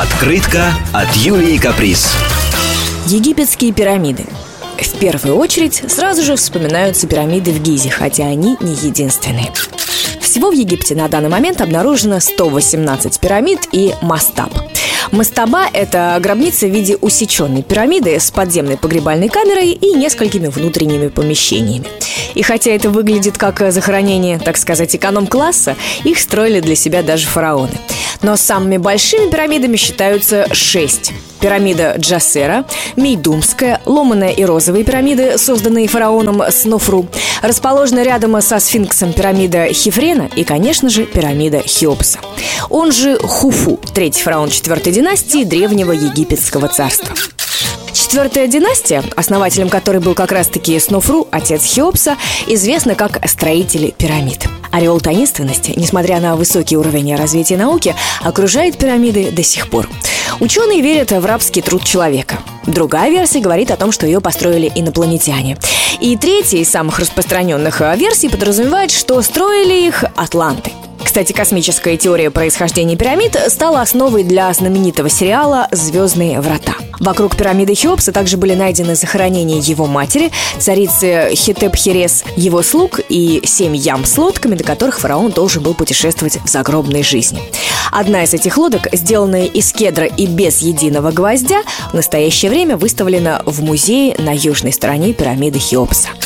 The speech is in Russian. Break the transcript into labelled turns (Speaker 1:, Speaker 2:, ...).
Speaker 1: Открытка от Юлии Каприз.
Speaker 2: Египетские пирамиды. В первую очередь сразу же вспоминаются пирамиды в Гизе, хотя они не единственные. Всего в Египте на данный момент обнаружено 118 пирамид и мастаб. Мастаба – это гробница в виде усеченной пирамиды с подземной погребальной камерой и несколькими внутренними помещениями. И хотя это выглядит как захоронение, так сказать, эконом-класса, их строили для себя даже фараоны. Но самыми большими пирамидами считаются 6. Пирамида Джосера, Мейдумская, ломаная и розовые пирамиды, созданные фараоном Снофру, расположена рядом со сфинксом пирамида Хефрена и, конечно же, пирамида Хеопса. Он же Хуфу, третий фараон 4-й династии Древнего Египетского царства. 4-я династия, основателем которой был как раз-таки Снофру, отец Хеопса, известна как строители пирамид. Ореол таинственности, несмотря на высокий уровень развития науки, окружает пирамиды до сих пор. Ученые верят в рабский труд человека. Другая версия говорит о том, что ее построили инопланетяне. И третья из самых распространенных версий подразумевает, что строили их атланты. Кстати, космическая теория происхождения пирамид стала основой для знаменитого сериала «Звездные врата». Вокруг пирамиды Хеопса также были найдены захоронения его матери, царицы Хетеп-Херес, его слуг и 7 ям с лодками, до которых фараон должен был путешествовать в загробной жизни. Одна из этих лодок, сделанная из кедра и без единого гвоздя, в настоящее время выставлена в музее на южной стороне пирамиды Хеопса.